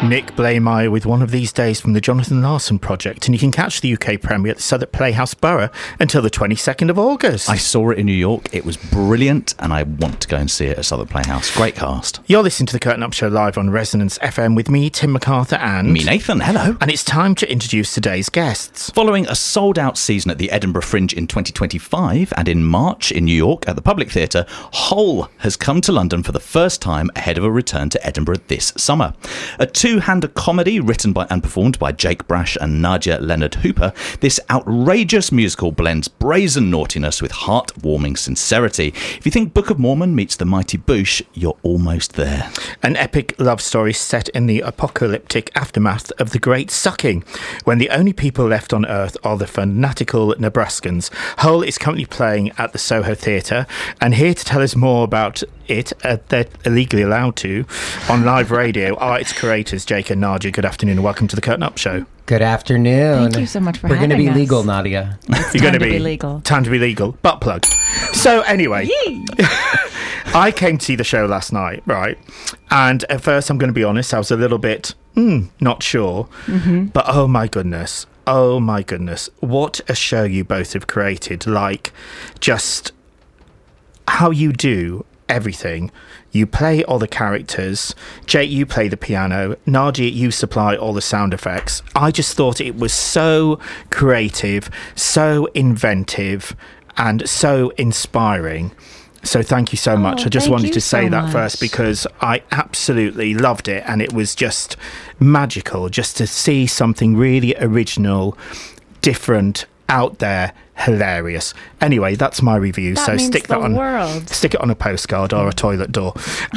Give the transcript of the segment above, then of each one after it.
Nick Blaemire with One of These Days from the Jonathan Larson Project, and you can catch the UK premiere at the Southwark Playhouse Borough until the 22nd of August. I saw it in New York. It was brilliant, and I want to go and see it at Southwark Playhouse. Great cast. You're listening to The Curtain Up Show live on Resonance FM with me, Tim MacArthur, and... me, Nathan. Hello. And it's time to introduce today's guests. Following a sold-out season at the Edinburgh Fringe in 2025 and in March in New York at the Public Theatre, Hole has come to London for the first time ahead of a return to Edinburgh this summer. A two-hander comedy written by and performed by Jake Brash and Nadia Leonard Hooper, this outrageous musical blends brazen naughtiness with heart-warming sincerity. If you think Book of Mormon meets The Mighty Boosh, you're almost there. An epic love story set in the apocalyptic aftermath of the Great Sucking, when the only people left on Earth are the fanatical Nebraskans. Hole is currently playing at the Soho Theatre, and here to tell us more about it, they're illegally allowed to, on live radio, are its creators, Jake and Nadia. Good afternoon and welcome to The Curtain Up Show. Good afternoon. Thank you so much for We're having us. We're going to be legal, Nadia. It's time to be legal. Time to be legal. Butt plug. So anyway, I came to see the show last night, right? And at first, I'm going to be honest, I was a little bit not sure. Mm-hmm. But oh my goodness, what a show you both have created. Like, just how you do everything. You play all the characters. Jake, you play the piano. Nadia, you supply all the sound effects. I just thought it was so creative, so inventive, and so inspiring. So thank you so much. I just wanted to say that first because I absolutely loved it, and it was just magical just to see something really original, different, out there, hilarious. Anyway, that's my review. That so means stick that on. Stick it on a postcard or a toilet door.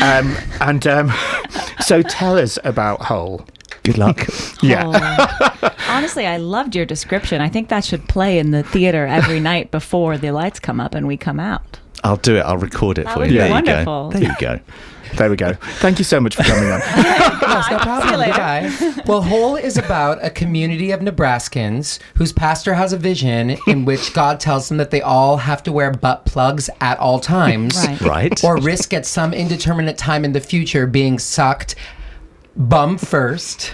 So tell us about Hole. Good luck. Yeah. Honestly, I loved your description. I think that should play in the theater every night before the lights come up and we come out. I'll do it. I'll record it That for would you. be There wonderful. you go. There we go. Thank you so much for coming on. Yes, no See problem. you later. Goodbye. Well, Hole is about a community of Nebraskans whose pastor has a vision in which God tells them that they all have to wear butt plugs at all times. Right. Or risk at some indeterminate time in the future being sucked bum first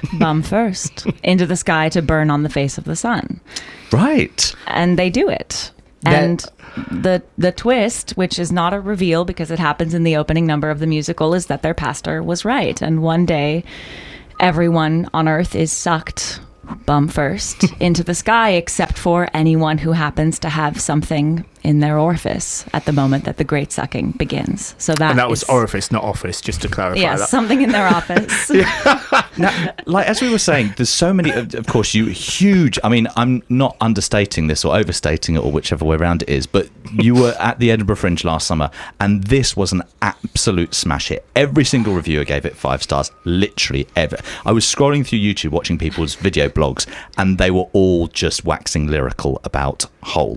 into the sky to burn on the face of the sun. Right. And they do it. And the twist, which is not a reveal because it happens in the opening number of the musical, is that their pastor was right. And one day, everyone on Earth is sucked bum first into the sky, except for anyone who happens to have something in their orifice at the moment that the Great Sucking begins. So that was orifice, not office, just to clarify yes, that. something in their office. Now, like as we were saying, there's so many. Of course, you huge. I mean, I'm not understating this or overstating it or whichever way around it is. But you were at the Edinburgh Fringe last summer, and this was an absolute smash hit. Every single reviewer gave it 5 stars. Literally ever. I was scrolling through YouTube, watching people's video blogs, and they were all just waxing lyrical about Hole.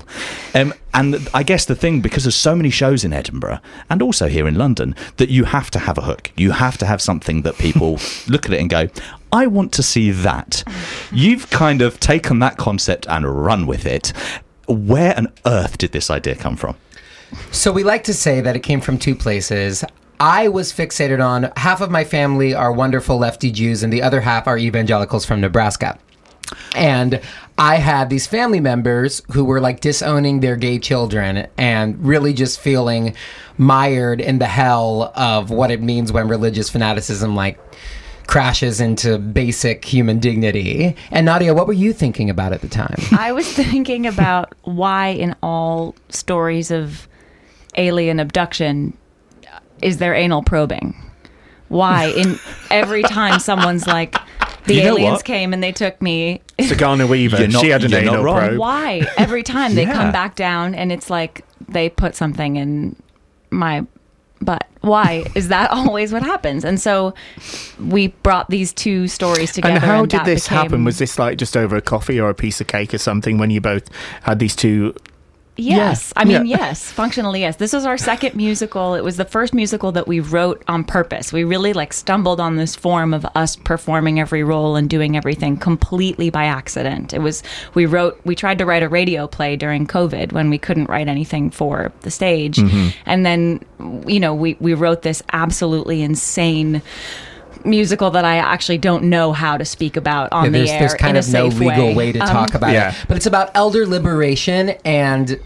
And I guess the thing, because there's so many shows in Edinburgh and also here in London, that you have to have a hook. You have to have something that people look at it and go, I want to see that. You've kind of taken that concept and run with it. Where on earth did this idea come from? So we like to say that it came from 2 places. I was fixated on half of my family are wonderful lefty Jews and the other half are evangelicals from Nebraska. And I had these family members who were like disowning their gay children and really just feeling mired in the hell of what it means when religious fanaticism like crashes into basic human dignity. And Nadia, what were you thinking about at the time? I was thinking about why in all stories of alien abduction is there anal probing? Why in every time someone's like, the aliens came and they took me. Sigourney Weaver, she had an anal probe. Why? Every time they come back down and it's like they put something in my butt. Why? Is that always what happens? And so we brought these 2 stories together. And how did this happen? Was this like just over a coffee or a piece of cake or something when you both had these 2... Yes. I mean, yes. Functionally, yes. This was our second musical. It was the first musical that we wrote on purpose. We really stumbled on this form of us performing every role and doing everything completely by accident. We tried to write a radio play during COVID when we couldn't write anything for the stage. Mm-hmm. And then, we wrote this absolutely insane musical that I actually don't know how to speak about on the air. There's kind in of a no safe legal way to talk about Yeah. it. But it's about elder liberation and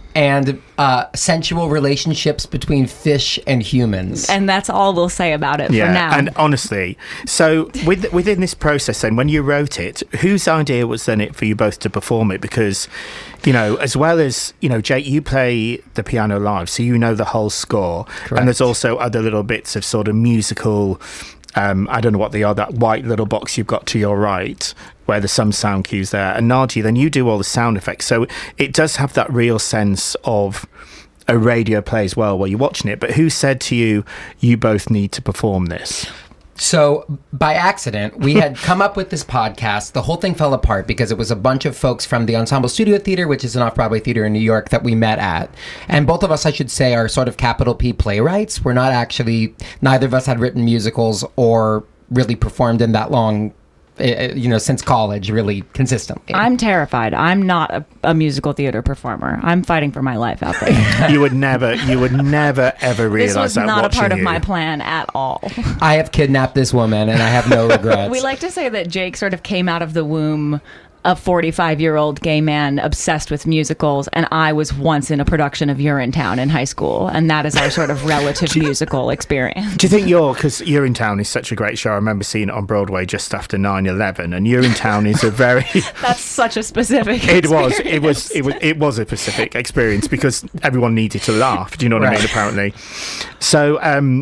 sensual relationships between fish and humans. And that's all we'll say about it for now. And honestly, so within this process, then when you wrote it, whose idea was then it for you both to perform it? Because, you know, as well as, you know, Jake, you play the piano live, so you know the whole score. Correct. And there's also other little bits of sort of musical. I don't know what they are, that white little box you've got to your right where there's some sound cues there. And Nadia, then you do all the sound effects. So it does have that real sense of a radio play as well while you're watching it. But who said to you, you both need to perform this? So, by accident, we had come up with this podcast. The whole thing fell apart because it was a bunch of folks from the Ensemble Studio Theater, which is an off-Broadway theater in New York, that we met at. And both of us, I should say, are sort of capital P playwrights. We're not actually, neither of us had written musicals or really performed in that long, since college, really consistently. I'm terrified. I'm not a musical theater performer. I'm fighting for my life out there. You would never ever realize This was that not a watching part of you. my plan at all. I have kidnapped this woman, and I have no regrets. We like to say that Jake sort of came out of the womb a 45-year-old gay man obsessed with musicals, and I was once in a production of Urinetown in high school, and that is our sort of relative musical experience. Do you think because Urinetown is such a great show? I remember seeing it on Broadway just after 9/11, and Urinetown is a very That's such a specific it experience. was a specific experience because everyone needed to laugh. Do you know what I mean? Right. Apparently, so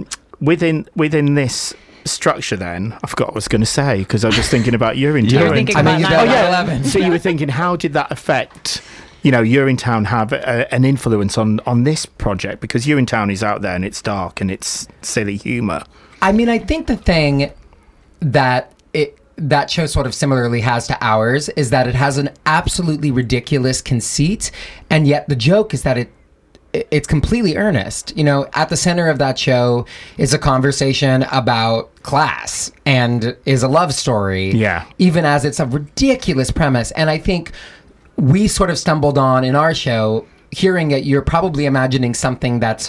within this structure, then I forgot what I was going to say because I was just thinking about Urinetown. You were thinking I mean, about you 9/11. did 9/11. So you were thinking, how did that affect, Urinetown have an influence on this project? Because Urinetown is out there and it's dark and it's silly humour. I mean, I think the thing that that show sort of similarly has to ours is that it has an absolutely ridiculous conceit, and yet the joke is that it's completely earnest. At the center of that show is a conversation about class and is a love story. Yeah. Even as it's a ridiculous premise. And I think we sort of stumbled on in our show, hearing it, you're probably imagining something that's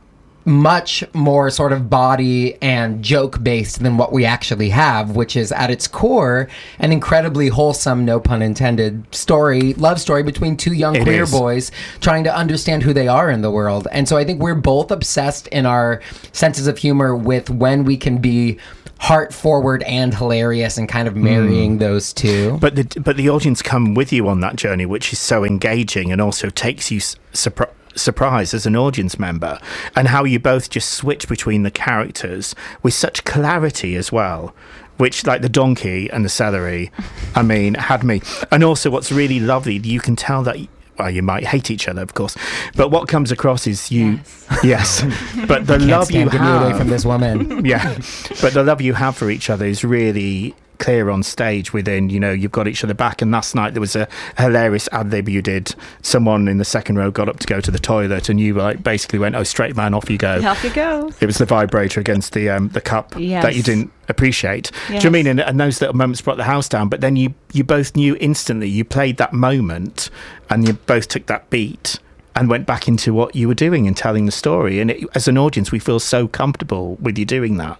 much more sort of body and joke based than what we actually have, which is at its core an incredibly wholesome, no pun intended, love story between two young It queer is. boys trying to understand who they are in the world. And so I think we're both obsessed in our senses of humor with when we can be heart forward and hilarious and kind of marrying those two. But the audience come with you on that journey, which is so engaging and also takes you surprise as an audience member, and how you both just switch between the characters with such clarity as well, which, like the donkey and the celery, I mean, had me. And also what's really lovely, you can tell that, well, you might hate each other, of course, but what comes across is you, yes, but the love you Get me away have, from this woman. yeah, but the love you have for each other is really clear on stage within, you've got each other back. And last night there was a hilarious ad-lib you did. Someone in the second row got up to go to the toilet and you basically went, oh, straight man, off you go. Off you go. It was the vibrator against the cup Yes. that you didn't appreciate. Yes. Do you know what I mean? And those little moments brought the house down, but then you both knew instantly. You played that moment and you both took that beat and went back into what you were doing and telling the story. And as an audience, we feel so comfortable with you doing that.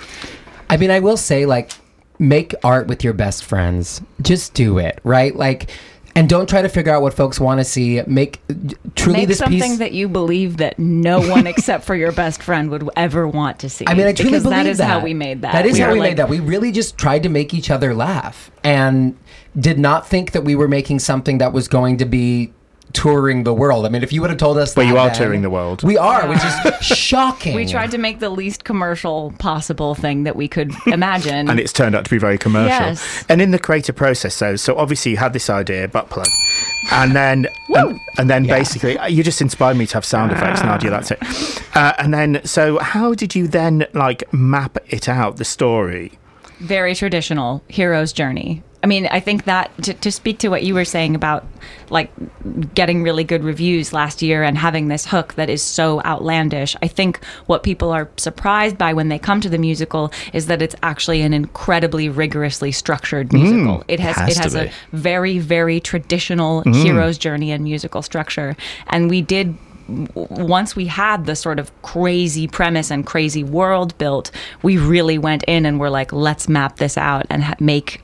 I mean, I will say, make art with your best friends. Just do it, right? And don't try to figure out what folks want to see. Make this something piece that you believe that no one except for your best friend would ever want to see. I mean, I truly because believe that is how we made that. That is how were we made that. We really just tried to make each other laugh and did not think that we were making something that was going to be touring the world. I mean, if you would have told us But that you are then- touring the world. We are, which is shocking. We tried to make the least commercial possible thing that we could imagine. And it's turned out to be very commercial. Yes. And in the creative process, so obviously you had this idea, butt plug, and then basically you just inspired me to have sound effects, Nadia. That's it. And then, so how did you then map it out, the story? Very traditional hero's journey. I mean, I think that to speak to what you were saying about getting really good reviews last year and having this hook that is so outlandish, I think what people are surprised by when they come to the musical is that it's actually an incredibly rigorously structured musical. It has a very, very traditional hero's journey and musical structure. And we did once we had the sort of crazy premise and crazy world built, we really went in and were like, let's map this out and make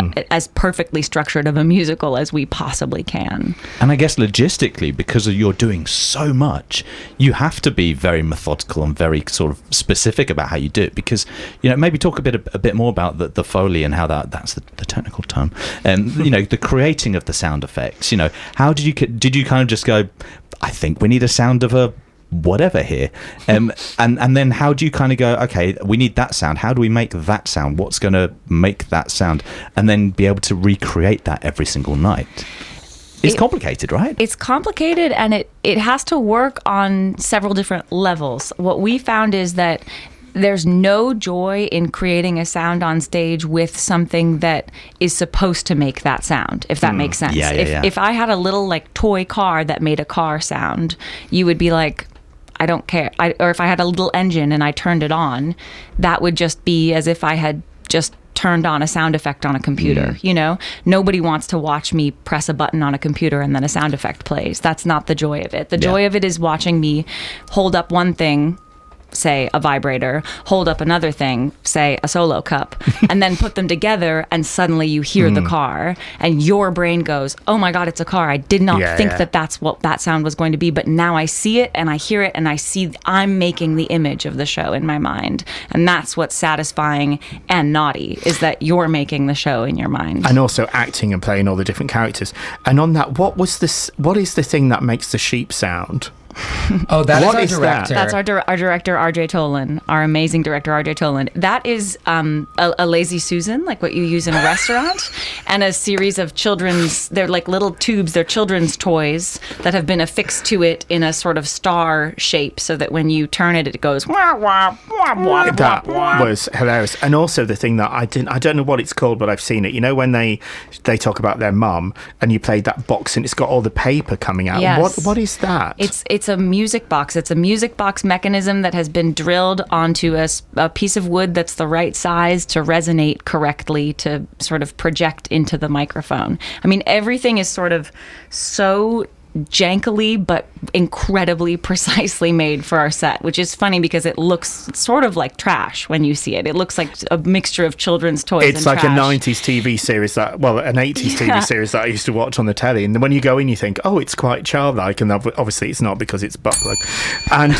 as perfectly structured of a musical as we possibly can. And I guess logistically, because you're doing so much, you have to be very methodical and very sort of specific about how you do it. Because, maybe talk a bit more about the Foley and how that's the technical term. And the creating of the sound effects. How did you kind of just go, I think we need a sound of a whatever here, and then how do you kind of go, okay, we need that sound, how do we make that sound, what's going to make that sound, and then be able to recreate that every single night? It's complicated, right? It's complicated, and it has to work on several different levels. What we found is that there's no joy in creating a sound on stage with something that is supposed to make that sound, if that makes sense. If I had a little like toy car that made a car sound, you would be like, I don't care. Or if I had a little engine and I turned it on, that would just be as if I had just turned on a sound effect on a computer. Nobody wants to watch me press a button on a computer and then a sound effect plays. That's not the joy of it. The joy of it is watching me hold up one thing, say a vibrator, hold up another thing, say a solo cup, and then put them together, and suddenly you hear the car and your brain goes, oh my God, it's a car. I did not think that that's what that sound was going to be, but now I see it and I hear it and I see I'm making the image of the show in my mind. And that's what's satisfying and naughty, is that you're making the show in your mind. And also acting and playing all the different characters. And on that, what is the thing that makes the sheep sound? Oh, that is our director. That's our director, RJ Tolan, our amazing director, RJ Tolan. That is a Lazy Susan, like what you use in a restaurant, and a series of they're like little tubes, they're children's toys that have been affixed to it in a sort of star shape so that when you turn it, it goes wah, wah, wah, wah, that wah. was hilarious. And also the thing that I don't know what it's called, but I've seen it. When they talk about their mum and you played that box and it's got all the paper coming out. Yes. What is that? It's a music box. It's a music box mechanism that has been drilled onto a piece of wood that's the right size to resonate correctly, to sort of project into the microphone. I mean, everything is sort of so jankily but incredibly precisely made for our set, which is funny because it looks sort of like trash when you see it. It looks like a mixture of children's toys it's and like trash. A 90s TV series an 80s TV series that I used to watch on the telly, and when you go in you think, oh, it's quite childlike, and obviously it's not because it's butt plug. And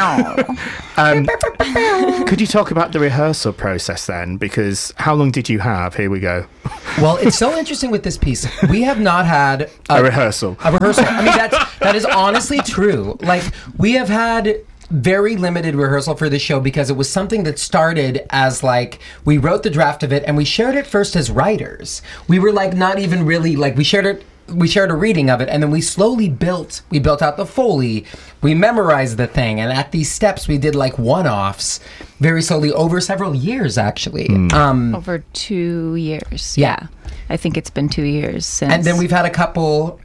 could you talk about the rehearsal process then, because how long did you have? Here we go. Well, it's so interesting with this piece. We have not had a rehearsal. I mean, that is honestly true. Like, we have had very limited rehearsal for this show because it was something that started as like, we wrote the draft of it and we shared it first as writers. We were like not even really like, we shared a reading of it, and then we slowly built out the Foley. We memorized the thing, and at these steps we did like one-offs very slowly over several years, actually. Over 2 years. Yeah. I think it's been 2 years since. And then we've had a couple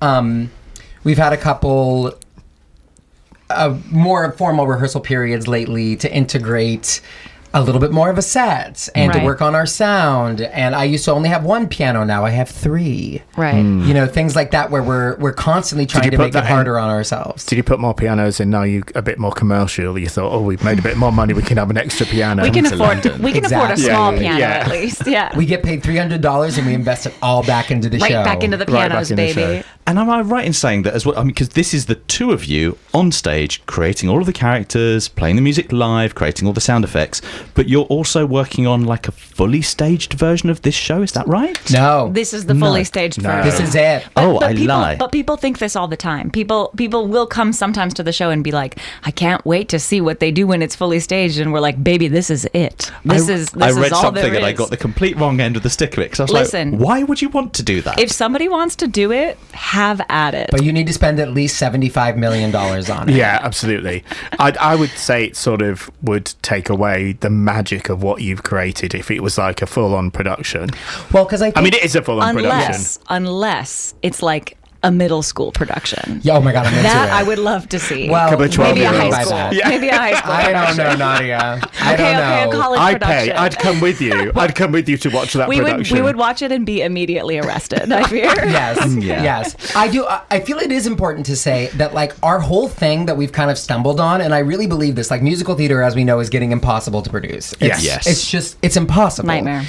more formal rehearsal periods lately to integrate a little bit more of a set and to work on our sound. And I used to only have one piano, now I have 3. Right. Things like that where we're constantly trying to make it harder on ourselves. Did you put more pianos in? Now you a bit more commercial. You thought, oh, we've made a bit more money, we can have an extra piano. We can afford a small piano at least. Yeah. We get paid $300 and we invest it all back into the show. Right back into the pianos, baby. And am I right in saying that as well? I mean, because this is the two of you on stage creating all of the characters, playing the music live, creating all the sound effects, but you're also working on like a fully staged version of this show. Is that right? No. This is the fully staged version. This is it. I lie. But people think this all the time. People will come sometimes to the show and be like, I can't wait to see what they do when it's fully staged. And we're like, baby, this is it. This is all there is. I read something and I got the complete wrong end of the stick of it. Because I was like, why would you want to do that? If somebody wants to do it, have at it. But you need to spend at least $75 million on it. Yeah, absolutely. I would say it sort of would take away the magic of what you've created if it was like a full-on production. Well, because I mean, it is a full-on production. Unless it's like a middle school production. Yeah, oh my God, I'm into That it. I would love to see. Well, Couple of maybe a 12-year-olds. high school. Yeah. Maybe a high school. I don't know, Nadia. I Okay, don't okay, know. a college I'd production. pay. I'd come with you. I'd come with you to watch that production. We would watch it and be immediately arrested, I fear. Yes, Yeah. yes. I do. I feel it is important to say that, like, our whole thing that we've kind of stumbled on, and I really believe this, like, musical theater, as we know, is getting impossible to produce. Yes. Yes. It's impossible. Nightmare.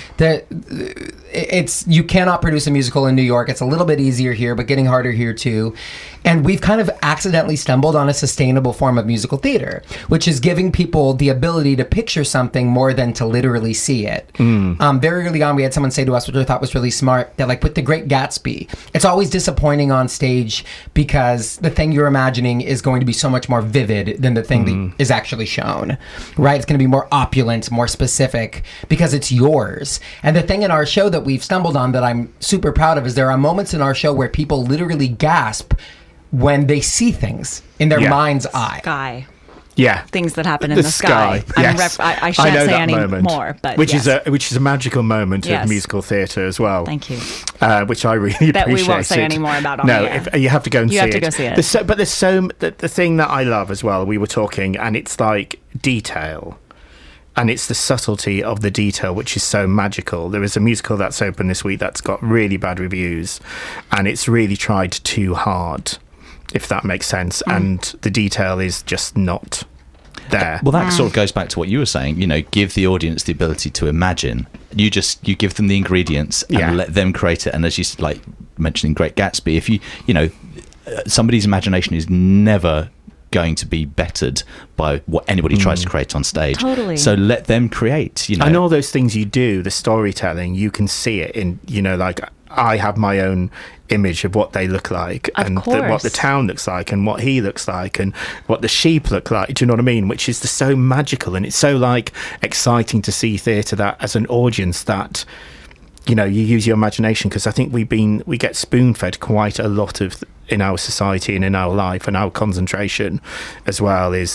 It's you cannot produce a musical in New York. It's a little bit easier here, but getting harder here too. And we've kind of accidentally stumbled on a sustainable form of musical theater, which is giving people the ability to picture something more than to literally see it. Very early on, we had someone say to us, which I thought was really smart, that, like, with The Great Gatsby, it's always disappointing on stage because the thing you're imagining is going to be so much more vivid than the thing that is actually shown, right? It's going to be more opulent, more specific because it's yours. And the thing in our show that we've stumbled on that I'm super proud of is there are moments in our show where people literally gasp when they see things in their Yeah. mind's eye. Sky. Yeah. Things that happen in the sky. Yes. I shan't know say that any moment, more, but which yes. is a magical moment Yes. of musical theatre as well. Thank you. Which I really That we appreciate. won't say any more about on No, the air. you have to go and You see have it. to go see it. There's so the thing that I love as well. We were talking, and it's like detail. And it's the subtlety of the detail which is so magical. There is a musical that's open this week that's got really bad reviews, and it's really tried too hard, if that makes sense. And the detail is just not there. Well, that sort of goes back to what you were saying. You know, give the audience the ability to imagine. You give them the ingredients and Yeah. let them create it. And as you like mentioning Great Gatsby, if you know, somebody's imagination is never going to be bettered by what anybody tries to create on stage. Totally. So let them create. You know, And all those things you do, the storytelling, you can see it in, like, I have my own image of what they look like Of and course. what the town looks like and what he looks like and what the sheep look like. Do you know what I mean? Which is so magical, and it's so, like, exciting to see theatre that as an audience that, you use your imagination, because I think we get spoon-fed quite a lot of in our society and in our life, and our concentration as well is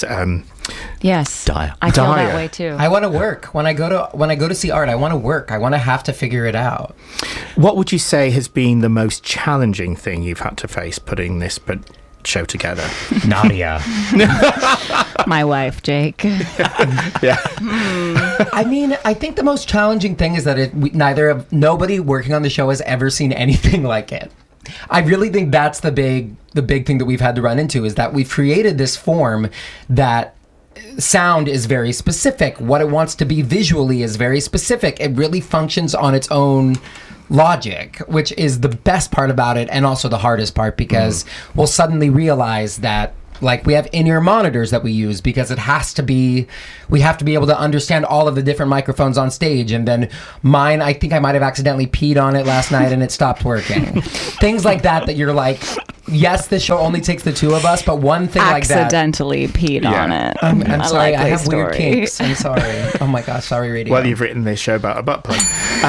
Yes. Dire. I feel Dire. that way too. I want to work when I go to see art. I want to work. I want to have to figure it out. What would you say has been the most challenging thing you've had to face putting this show together? Nadia. My wife, Jake. Yeah. I mean, I think the most challenging thing is that nobody working on the show has ever seen anything like it. I really think that's the big thing that we've had to run into, is that we've created this form that sound is very specific. What it wants to be visually is very specific. It really functions on its own logic, which is the best part about it, and also the hardest part, because we'll suddenly realize that, like, we have in-ear monitors that we use because we have to be able to understand all of the different microphones on stage. And then mine, I think I might have accidentally peed on it last night and it stopped working. Things like that you're like, yes, this show only takes the two of us, but one thing like that. Accidentally peed on it. I'm A sorry, I likely have weird story. kinks. I'm sorry. Oh my gosh, sorry, radio. Well, you've written this show about a butt plug.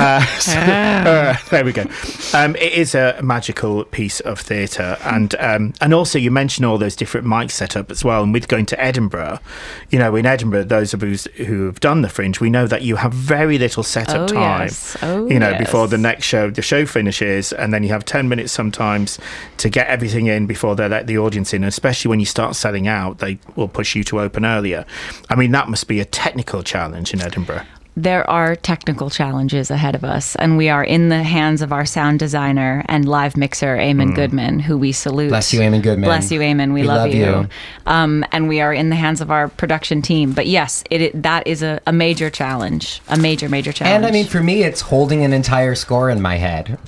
There we go. It is a magical piece of theatre, and also you mentioned all those different mic setup as well. And with going to Edinburgh, in Edinburgh, those of us who have done the Fringe, we know that you have very little setup Oh, time. yes. Oh, Before yes. the next show, the show finishes, and then you have 10 minutes sometimes to get everything in before they let the audience in. And especially when you start selling out, they will push you to open earlier. I mean, that must be a technical challenge in Edinburgh. There are technical challenges ahead of us, and we are in the hands of our sound designer and live mixer, Eamon Goodman, who we salute. Bless you, Eamon Goodman. Bless you, Eamon. We love you. And we are in the hands of our production team. But yes, that is a major challenge, a major challenge. And I mean, for me, it's holding an entire score in my head.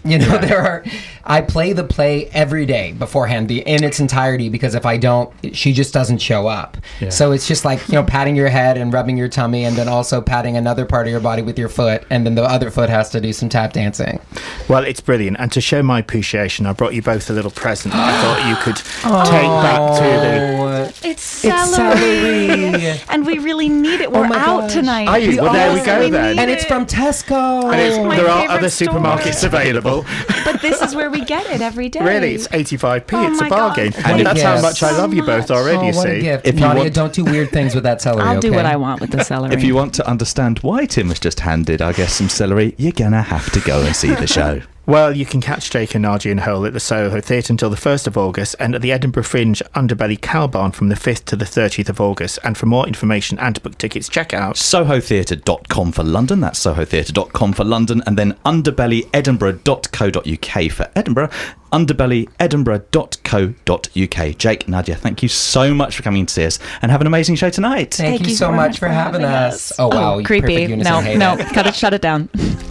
I play the play every day beforehand, in its entirety, because if I don't, she just doesn't show up. Yeah. So it's just like, patting your head and rubbing your tummy, and then also patting another part of your body with your foot, and then the other foot has to do some tap dancing. Well, it's brilliant. And to show my appreciation, I brought you both a little present that I thought you could take back to the... it's celery. And we really need it. We're my out gosh. tonight. Are you? Well, there we go then. And it's from Tesco. And Oh, my there are favorite other store. supermarkets available. But this is where we get it every day. Really, it's 85p. Oh it's a my bargain. God. And What a that's how gift. much I love you both already, Oh, you what a see. gift. If you Nadia, want- don't do weird things with that celery, I'll do okay? what I want with the celery. If you want to understand why Tim has just handed, I guess, some celery, you're gonna have to go and see the show. Well, you can catch Jake and Nadia and Hole at the Soho Theatre until the 1st of August and at the Edinburgh Fringe Underbelly Cow Barn from the 5th to the 30th of August. And for more information and to book tickets, check out SohoTheatre.com for London. That's SohoTheatre.com for London. And then underbellyedinburgh.co.uk for Edinburgh. underbellyedinburgh.co.uk. Jake, Nadia, thank you so much for coming to see us and have an amazing show tonight. Thank you so much for having us. Oh, wow. Oh, creepy. Perfect unison. No, cut it, shut it down.